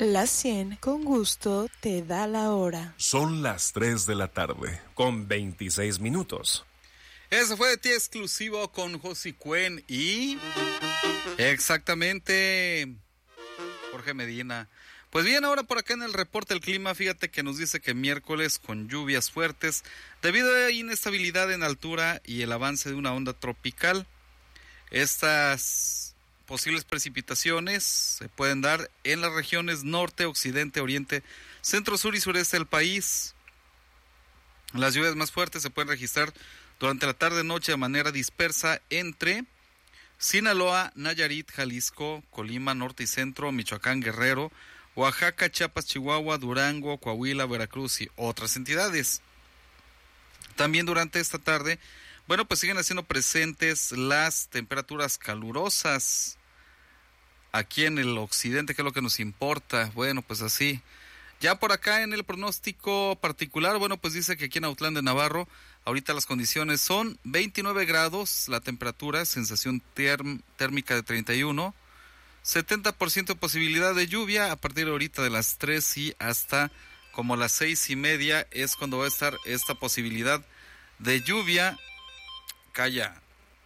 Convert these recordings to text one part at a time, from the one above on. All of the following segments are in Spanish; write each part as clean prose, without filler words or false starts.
La 100 con gusto te da la hora. Son las 3 de la tarde, con 26 minutos. Eso fue de ti exclusivo con Josie Cuen y... Exactamente, Jorge Medina. Pues bien, ahora por acá en el reporte del clima, fíjate que nos dice que miércoles con lluvias fuertes, debido a inestabilidad en altura y el avance de una onda tropical. Estas posibles precipitaciones se pueden dar en las regiones norte, occidente, oriente, centro, sur y sureste del país. Las lluvias más fuertes se pueden registrar durante la tarde-noche de manera dispersa entre Sinaloa, Nayarit, Jalisco, Colima, norte y centro, Michoacán, Guerrero, Oaxaca, Chiapas, Chihuahua, Durango, Coahuila, Veracruz y otras entidades. También durante esta tarde, bueno, pues siguen haciendo presentes las temperaturas calurosas aquí en el occidente, que es lo que nos importa. Bueno, pues así. Ya por acá en el pronóstico particular, bueno, pues dice que aquí en Autlán de Navarro, ahorita las condiciones son 29 grados, la temperatura, sensación térmica de 31, 70% de posibilidad de lluvia a partir de ahorita de las 3 y hasta como las 6:30 es cuando va a estar esta posibilidad de lluvia. Calla.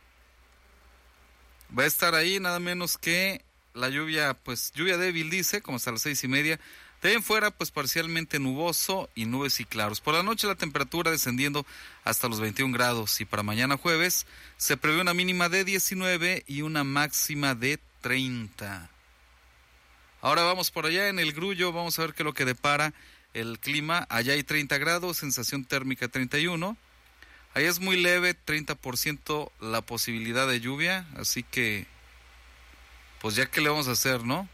Va a estar ahí nada menos que la lluvia, pues lluvia débil dice, como hasta las 6:30. De ahí en fuera, pues parcialmente nuboso y nubes y claros. Por la noche la temperatura descendiendo hasta los 21 grados y para mañana jueves se prevé una mínima de 19 y una máxima de 30. Ahora vamos por allá en el Grullo, vamos a ver qué es lo que depara el clima. Allá hay 30 grados, sensación térmica 31. Allá es muy leve, 30% la posibilidad de lluvia, así que pues ya qué le vamos a hacer, ¿no?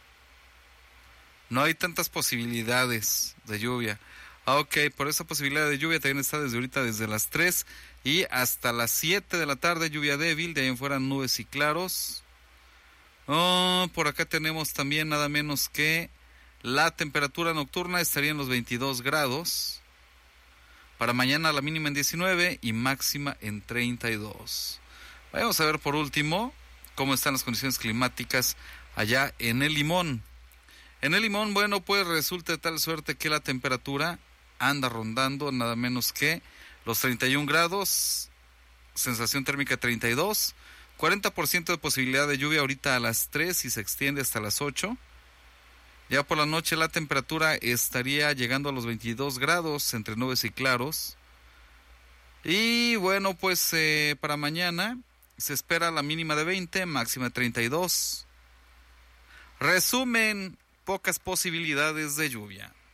No hay tantas posibilidades de lluvia. Ok, por esa posibilidad de lluvia también está desde ahorita, desde las 3 y hasta las 7 de la tarde, lluvia débil, de ahí en fuera nubes y claros. Por acá tenemos también nada menos que la temperatura nocturna estaría en los 22 grados. Para mañana la mínima en 19 y máxima en 32. Vamos a ver por último cómo están las condiciones climáticas allá en el Limón. En el Limón, bueno, pues resulta de tal suerte que la temperatura anda rondando nada menos que los 31 grados, sensación térmica 32, 40% de posibilidad de lluvia ahorita a las 3 y se extiende hasta las 8. Ya por la noche la temperatura estaría llegando a los 22 grados entre nubes y claros. Y bueno, pues para mañana se espera la mínima de 20, máxima de 32. Resumen, pocas posibilidades de lluvia.